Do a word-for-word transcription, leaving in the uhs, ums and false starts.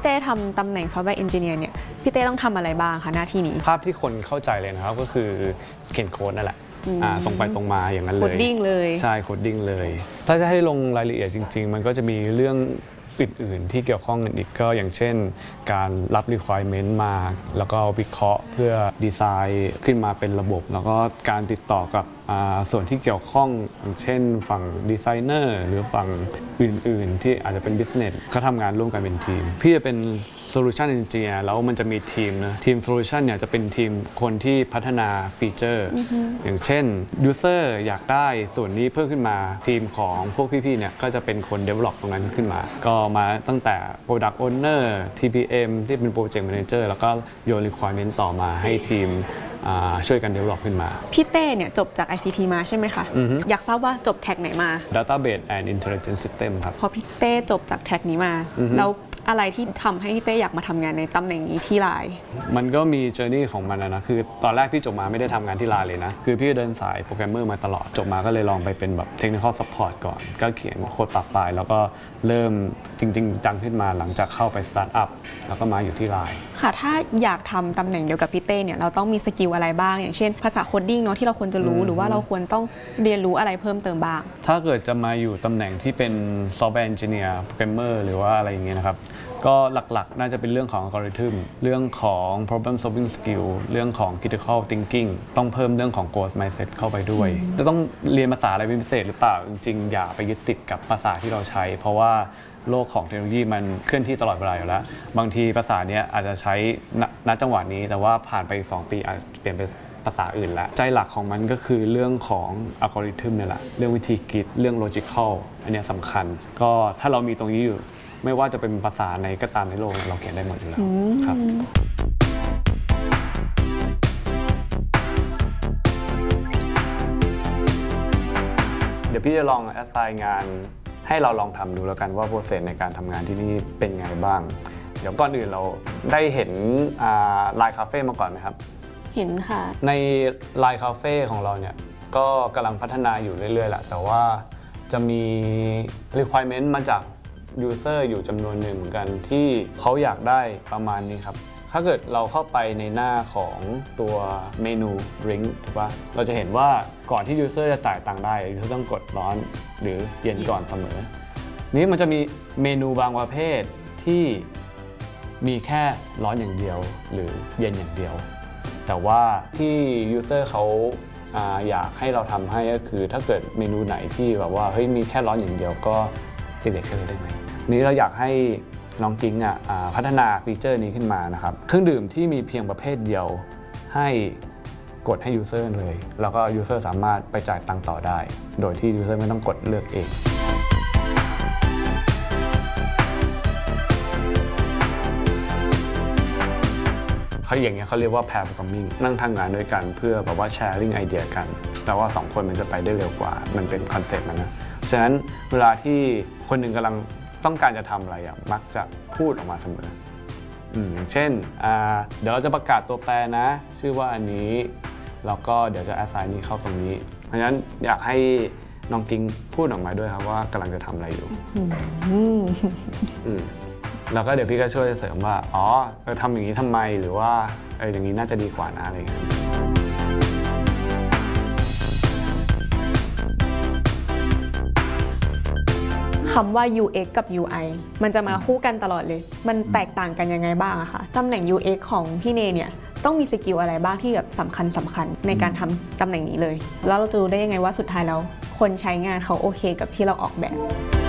ต้ทำตำแหน่งซอฟต์แวร์เอนจิเนียร์เนี่ยพี่เต้ต้องทำอะไรบ้างคะหน้าที่นี้ภาพที่คนเข้าใจเลยนะครับก็คือเขียนโค้ดนั่นแหละตรงไปตรงมาอย่างนั้นเลยโคดดิ้งเลยใช่โคดดิ้งเลยถ้าจะให้ลงรายละเอียดจริงๆมันก็จะมีเรื่องอื่นๆที่เกี่ยวข้องกันอีกก็อย่างเช่นการรับ requirement มาแล้วก็วิเคราะห์เพื่อดีไซน์ขึ้นมาเป็นระบบแล้วก็การติดต่อกับส่วนที่เกี่ยวข้องอย่างเช่นฝั่งดีไซเนอร์หรือฝั่งอื่นๆที่อาจจะเป็น business เขาทำงานร่วมกันเป็นทีมพี่จะเป็น solution engineer แล้วมันจะมีทีมนะทีม solution เนี่ยจะเป็นทีมคนที่พัฒนาฟีเจอร์ mm-hmm. อย่างเช่น user อยากได้ส่วนนี้เพิ่มขึ้นมาทีมของพวกพี่ๆเนี่ยก็จะเป็นคน develop ตรงนั้นขึ้นมาก็มาตั้งแต่ product owner ที พี เอ็ม ที่เป็น project manager แล้วก็โยน requirement ต่อมาให้ทีมช่วยกัน develop ขึ้นมาพี่เต้เนี่ยจบจาก ไอ ซี ที มาใช่ไหมคะ uh-huh. อยากทราบว่าจบแท็กไหนมา Database and Intelligence System ครับพอพี่เต้จบจากแท็กนี้มา uh-huh. แล้วอะไรที่ทำให้พี่เต้อยากมาทำงานในตำแหน่งนี้ที่ไลน์มันก็มีเจอร์นี่ของมันนะคือตอนแรกพี่จบมาไม่ได้ทำงานที่ไลน์เลยนะคือพี่เดินสายโปรแกรมเมอร์มาตลอดจบมาก็เลยลองไปเป็นแบบเทคนิคอลซัพพอร์ตก่อนก็เขียนโค้ดปรับปลายแล้วก็เริ่มจริงๆจังขึ้นมาหลังจากเข้าไปสตาร์ทอัพแล้วก็มาอยู่ที่ไลน์ค่ะถ้าอยากทำตำแหน่งเดียวกับพี่เต้เนี่ยเราต้องมีสกิลอะไรบ้างอย่างเช่นภาษาโคดดิ้งเนาะที่เราควรจะรู้หรือว่าเราควรต้องเรียนรู้อะไรเพิ่มเติมบ้างถ้าเกิดจะมาอยู่ตำแหน่งที่เป็นซอฟต์แวร์เอนจิเนียร์โปรแกรมเมอร์หรือว่าอะไรอย่างเงี้ยนะครับก็หลักๆน่าจะเป็นเรื่องของอัลกอริทึมเรื่องของ problem solving skill เรื่องของ critical thinking ต้องเพิ่มเรื่องของ growth mindset เข้าไปด้วยจะต้องเรียนภาษาอะไรเป็นพิเศษหรือเปล่าจริงๆอย่าไปยึดติดกับภาษาที่เราใช้เพราะว่าโลกของเทคโนโลยีมันเคลื่อนที่ตลอดเวลาอยู่แล้วบางทีภาษาเนี้ยอาจจะใช้ณจังหวะนี้แต่ว่าผ่านไปสองปีอาจเปลี่ยนเป็นภาษาอื่นแล้วใจหลักของมันก็คือเรื่องของอัลกอริทึมเนี่ยแหละเรื่องวิธีคิดเรื่อง logical อันนี้สำคัญก็ถ้าเรามีตรงนี้อยู่ไม่ว่าจะเป็นภาษาในก็ตามในโลกเราเขียนได้หมดอยู่แล้วครับเดี๋ยวพี่จะลองแอสไซน์งานให้เราลองทำดูแล้วกันว่าโปรเซสในการทำงานที่นี่เป็นไงบ้างเดี๋ยวก่อนอื่นเราได้เห็นไลน์คาเฟ่มาก่อนไหมครับเห็นค่ะในไลน์คาเฟ่ของเราเนี่ยก็กำลังพัฒนาอยู่เรื่อยๆแหละแต่ว่าจะมี requirement มาจากuser อยู่จำนวนหนึ่งเหมือนกันที่เขาอยากได้ประมาณนี้ครับถ้าเกิดเราเข้าไปในหน้าของตัวเมนู Drink ถูกปะเราจะเห็นว่าก่อนที่ user จะจ่ายตังค์ได้เขาต้องกดร้อนหรือเย็นก่อนเสมอนี้มันจะมีเมนูบางประเภทที่มีแค่ร้อนอย่างเดียวหรือเย็นอย่างเดียวแต่ว่าที่ user เขาอยากให้เราทำให้ก็คือถ้าเกิดเมนูไหนที่แบบว่าเฮ้ยมีแค่ร้อนอย่างเดียวก็ select เลยได้ไหมนี้เราอยากให้น้องกิ๊งอ่ะพัฒนาฟีเจอร์นี้ขึ้นมานะครับเครื่องดื่มที่มีเพียงประเภทเดียวให้กดให้ User เลยแล้วก็ User สามารถไปจ่ายตังค์ต่อได้โดยที่ User ไม่ต้องกดเลือกเองเขาอย่างเงี้ยเขาเรียกว่า pair programming นั่งทำงานด้วยกันเพื่อแบบว่า sharing ไอเดียกันแต่ว่าสองคนมันจะไปได้เร็วกว่ามันเป็นคอนเซ็ปต์นะฉะนั้นเวลาที่คนหนึ่งกำลังต้องการจะทำอะไรอ่ะมักจะพูดออกมาเสมออย่างเช่นเดี๋ยวเราจะประกาศตัวแปรนะชื่อว่าอันนี้แล้วก็เดี๋ยวจะ assign นี้เข้าตรงนี้เพราะฉะนั้นอยากให้น้องกิ๊งพูดออกมาด้วยครับว่ากำลังจะทำอะไรอยู่แล้วก็เดี๋ยวพี่ก็ช่วยเสริมว่าอ๋อเราทำอย่างนี้ทำไมหรือว่าเอออย่างนี้น่าจะดีกว่านะอะไรอย่างเงี้ยคำว่า ยู เอ็กซ์ กับ ยู ไอ มันจะมาคู่กันตลอดเลยมันแตกต่างกันยังไงบ้างอะคะตำแหน่ง ยู เอ็กซ์ ของพี่เนเนี่ยต้องมีสกิลอะไรบ้างที่แบบสำคัญสำคัญในการทำตำแหน่งนี้เลยแล้วเราจะรู้ได้ยังไงว่าสุดท้ายแล้วคนใช้งานเขาโอเคกับที่เราออกแบบ